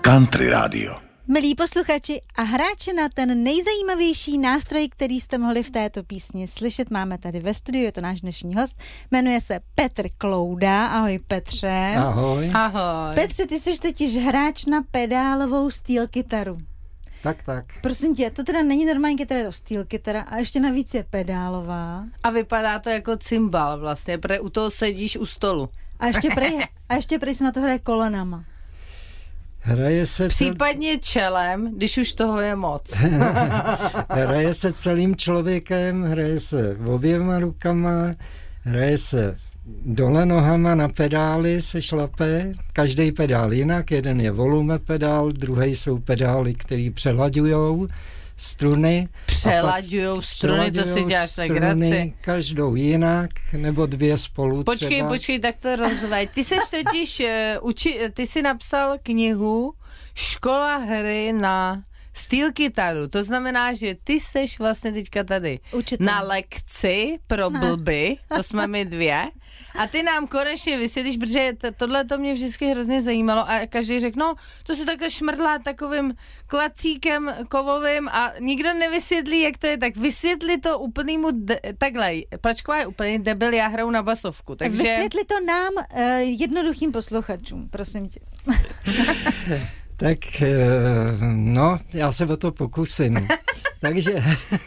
Country Radio. Milí posluchači a hráči na ten nejzajímavější nástroj, který jste mohli v této písni slyšet, máme tady ve studiu, je to náš dnešní host, jmenuje se Petr Klouda. Ahoj Petře. Ahoj. Ahoj. Petře, ty jsi totiž hráč na pedálovou steel kytaru. Tak. Prosím tě, to teda není normální kytara, je to steel kytara a ještě navíc je pedálová. A vypadá to jako cymbal vlastně, protože u toho sedíš u stolu. A ještě prej se na to hraje kolenama. Hraje se Případně čelem, když už toho je moc. Hraje se celým člověkem, hraje se oběma rukama, hraje se dole nohama na pedály, se šlape, každý pedál jinak, jeden je volume pedál, druhý jsou pedály, který přelaďujou struny. Přelaďujou struny, to si děláš legraci. Každou jinak, nebo dvě spolu třeba. Počkej, tak to rozveď. Ty seš totiž, ty jsi napsal knihu Škola hry na steel kytaru. To znamená, že ty seš vlastně teďka tady Učitel. na lekci pro blby, to jsme my dvě, a ty nám konečně vysvětlíš, protože tohle to mě vždycky hrozně zajímalo a každý řekl, no, to se takhle šmrdlá takovým klacíkem kovovým a nikdo nevysvětlí, jak to je, tak vysvětli to úplnýmu, takhle, Pračková je úplný debil, já hraju na basovku, takže... Vysvětli to nám, jednoduchým posluchačům, prosím tě. Tak, no, já se o to pokusím. Takže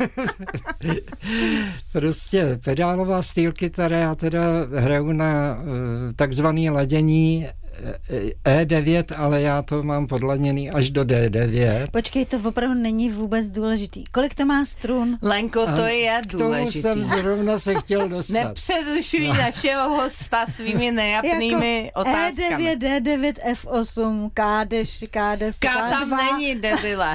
prostě pedálová steel kytara, já teda hraju na takzvaný ladění E9, ale já to mám podladěný až do D9. Počkej, to opravdu není vůbec důležitý. Kolik to má strun? Lenko, to je důležitý. K tomu jsem zrovna se chtěl dostat. Nepředušuj našeho hosta svými nejapnými otázkami. E9, D9, F8, K10, K10, Tam K2. není, debile.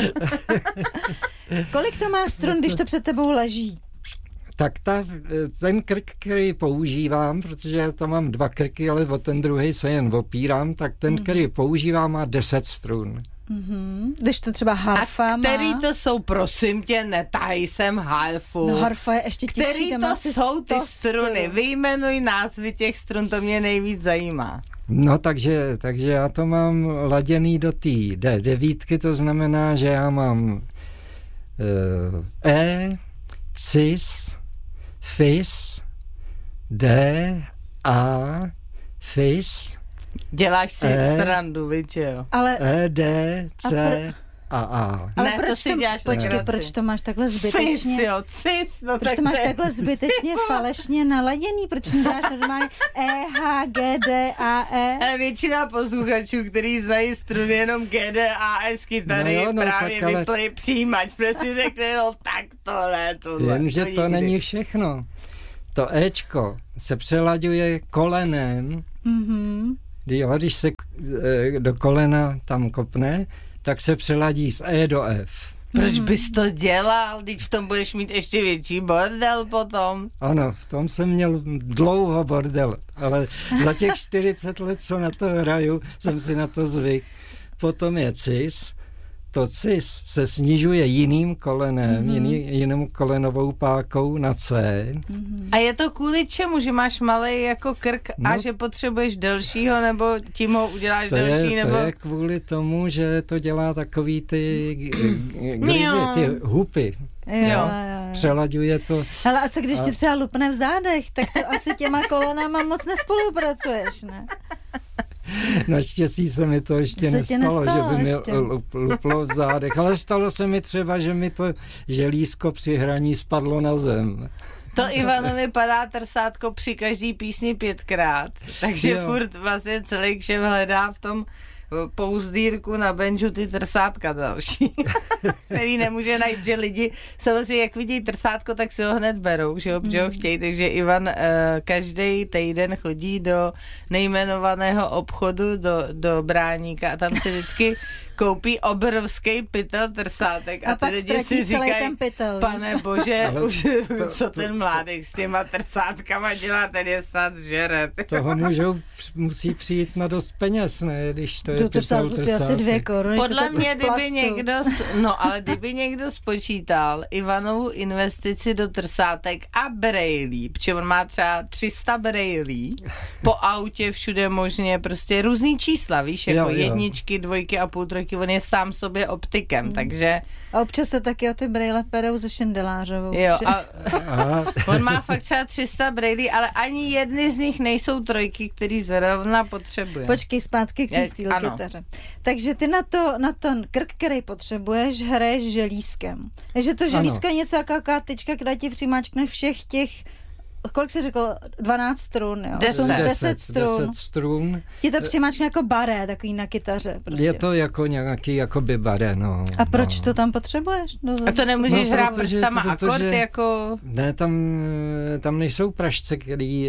Kolik to má strun, když to před tebou leží? Tak ten krk, který používám, protože to mám dva krky, ale o ten druhý se jen opírám, tak ten, který používám, má 10 strun. Když to třeba harfa má... A který to jsou, prosím tě, netahej sem harfu. No harfa je ještě těžší. Který to jsou ty struny? Vyjmenuj názvy těch strun, to mě nejvíc zajímá. No takže já to mám laděný do té D9, to znamená, že já mám E, cis, fis, D, A, fis. Děláš si srandu, víš jo? Ale E, D, C a. Ale ne, proč to si děláš legraci. Proč to máš takhle zbytečně? Fis, jo, cis, no proč tak to máš takhle zbytečně falešně naladěný? Proč nedáš normálně E, H, G, D, A, E? Ale většina posluchačů, který znají struny jenom G, D, A, S kytary, právě vypli přijímač, protože si řekne, no tak tohle. Jenže to není všechno. To Ečko se přelaďuje kolenem, když se do kolena tam kopne, tak se přeladí z E do F. Proč bys to dělal, když v tom budeš mít ještě větší bordel potom? Ano, v tom jsem měl dlouho bordel, ale za těch 40 let, co na to hraju, jsem si na to zvyk. Potom je cis. To cis se snižuje jiným kolenem, jinou kolenovou pákou na C. A je to kvůli čemu, že máš malej jako krk a že potřebuješ delšího, nebo tím ho uděláš delší? To je kvůli tomu, že to dělá takový ty grizy, ty hupy. Jo. Přelaďuje to. Hele, a co když ti třeba lupne v zádech, tak to asi těma kolenama moc nespolupracuješ, ne? Naštěstí se mi to ještě nestalo, že by mi luplo v zádech, ale stalo se mi třeba, že mi to želízko při hraní spadlo na zem. To Ivanovi padá trsátko při každý písni 5krát, takže furt vlastně celý kšev hledá v tom pouzdírku na benžu ty trsátka další, který nemůže najít, že lidi samozřejmě jak vidí trsátko, tak si ho hned berou, že ho chtějí, takže Ivan každý týden chodí do nejmenovaného obchodu do Bráníka a tam si vždycky koupí obrovský pytel trsátek a pak ty lidi ztratí si celý říkají, ten pytel, pane bože, Ale už co ten mládek s těma trsátkama dělá, ten je snad žere. Toho musí přijít na dost peněz, ne, když to je pytel trsátek. Asi 2 koruny. Podle mě, kdyby někdo spočítal Ivanovu investici do trsátek a brejlí, protože on má třeba 300 brejlí, po autě všude možně, prostě různý čísla, víš, jako jedničky, 2,5, 3, on je sám sobě optikem, takže... A občas se taky o ty brejle perou ze Šindelářovou. Jo, a on má fakt třeba 300 brejlí, ale ani jedny z nich nejsou 3, který zrovna potřebuje. Počkej, zpátky k té steel kytaře. Takže ty na ten krk, který potřebuješ, hraješ želízkem. Takže to želízko je něco jako tyčka, která ti přimáčkne všech těch, kolik jsi řekl, 12 strun, jo? 10 strun. Ti to přimáčkne jako baré, takový na kytaře. Prostě. Je to jako nějaký jakoby baré, no. A proč to tam potřebuješ? A to nemůžeš hrát prstama akord jako... Ne, tam nejsou pražce, který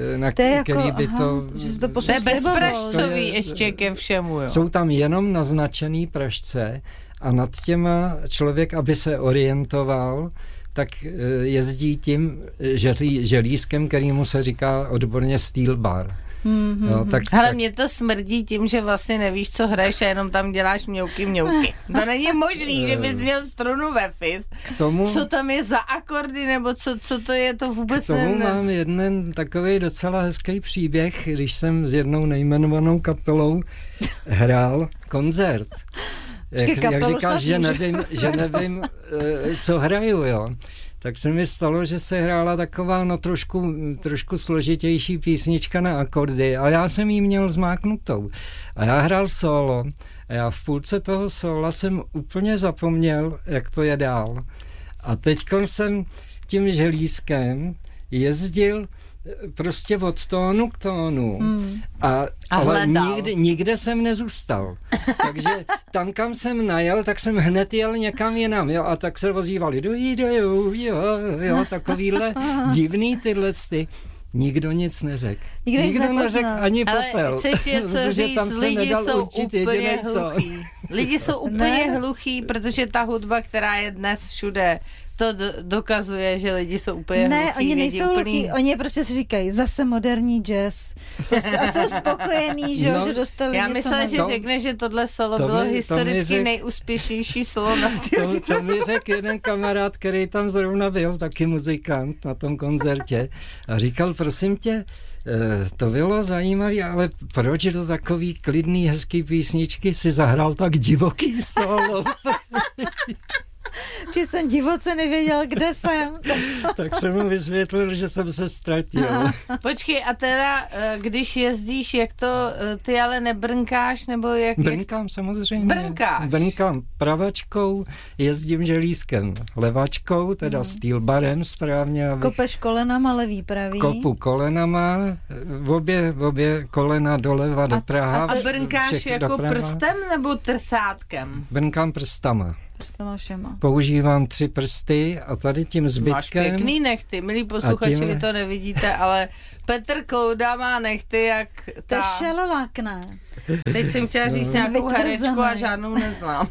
by to... To je bezpražcový ještě ke všemu, jo. Jsou tam jenom naznačený pražce a nad těma člověk, aby se orientoval, tak jezdí tím želízkem, kterýmu se říká odborně steel bar. No, Ale mě to smrdí tím, že vlastně nevíš, co hraješ a jenom tam děláš mňouky. To není možný, že bys měl strunu ve fis. Co tam je za akordy, nebo co to je, to vůbec k tomu mám jeden takový docela hezký příběh, když jsem s jednou nejmenovanou kapelou hrál koncert. Jak říkáš, že nevím, co hraju, jo. Tak se mi stalo, že se hrála taková trošku složitější písnička na akordy a já jsem jí měl zmáknutou. A já hrál solo a já v půlce toho sola jsem úplně zapomněl, jak to je dál. A teďkon jsem tím želízkem jezdil prostě od tónu k tónu ale nikde jsem nezůstal. Takže tam, kam jsem najel, tak jsem hned jel někam jinam, jo, a tak se ozývali jo, takovýhle divný tyhlety. Nikdo nic neřekl. Nikdo neřekl ani popel. Ale chceš něco říct, lidi jsou úplně hluchý. Lidi jsou úplně hluchý, protože ta hudba, která je dnes všude, to dokazuje, že lidi jsou úplně hluchý. Ne, oni nejsou hluchý, oni prostě si říkají, zase moderní jazz. Prostě a jsou spokojení, že dostali já něco. Já myslím, že řekne, že tohle solo bylo historicky nejúspěšnější solo na stylu. To mi řekl jeden kamarád, který tam zrovna byl, taky muzikant na tom koncertě a říkal, prosím tě, to bylo zajímavé, ale proč do takový klidný, hezký písničky si zahrál tak divoký solo? Či jsem divoce nevěděl, kde jsem. Tak jsem mu vysvětlil, že jsem se ztratil. Počkej, a teda, když jezdíš, jak to, ty ale nebrnkáš, nebo jak... Brnkám samozřejmě. Brnkám pravačkou, jezdím želízkem levačkou, teda steel barem správně. Kopeš kolenama levý pravý. Kopu kolenama, obě kolena doleva doprava. A brnkáš jako doprava. Prstem nebo trsátkem? Brnkám prstama. Všema. Používám 3 prsty a tady tím zbytkem... Máš pěkný nechty, milí posluchači, vy to nevidíte, ale Petr Klouda má nechty jak ta... To je šelelák, ne? Teď jsem chtěla říct nějakou herečku a žádnou neznám.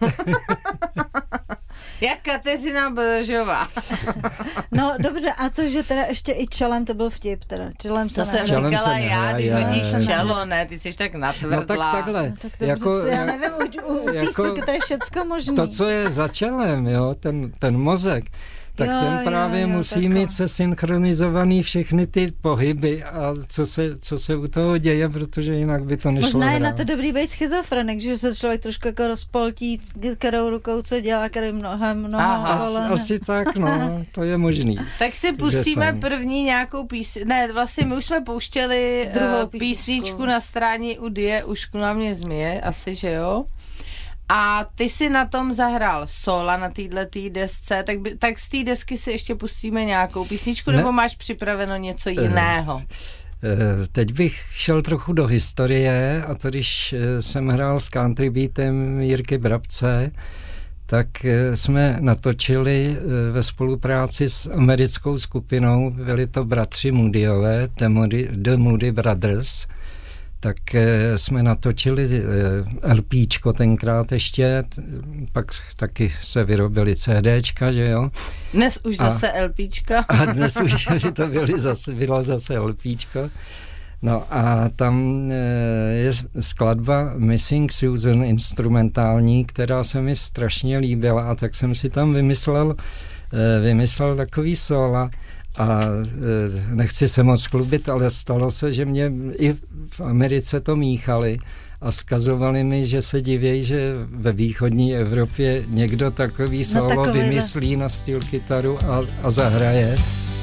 Jak Kateřina Belžová. No dobře, a to, že teda ještě i čelem, to byl vtip, teda. Čelem to jsem říkala já, když hodíš čelo, ne, ty jsi tak natvrdlá. No tak takhle. No, tak to jako, já nevím, u týsty, to je všecko možný. To, co je za čelem, jo, ten mozek, tak ten právě musí mít se synchronizovaný všechny ty pohyby a co se u toho děje, protože jinak by to nešlo. Možná je na to dobrý být schizofrenik, že se člověk trošku jako rozpoltí, kterou rukou co dělá, kterým nohem, asi tak, no, to je možný. Tak si pustíme první nějakou vlastně my už jsme pouštěli písničku na stráni u Die, Ušku na mě zmije, asi, že jo? A ty si na tom zahrál sola na této desce, tak z té desky si ještě pustíme nějakou písničku, nebo máš připraveno něco jiného? Teď bych šel trochu do historie, a to když jsem hrál s country beatem Jirky Brabce, tak jsme natočili ve spolupráci s americkou skupinou, byli to bratři Moodyové, The Moody Brothers, tak jsme natočili LPčko tenkrát ještě, pak taky se vyrobili CDčka, že jo. Dnes už zase LPčka. A dnes už to bylo zase LPčko. No a tam je skladba Missing Susan instrumentální, která se mi strašně líbila, a tak jsem si tam vymyslel takový sóla. A nechci se moc chlubit, ale stalo se, že mě i v Americe to míchali a vzkazovali mi, že se divějí, že ve východní Evropě někdo takový solo vymyslí na styl kytaru a zahraje.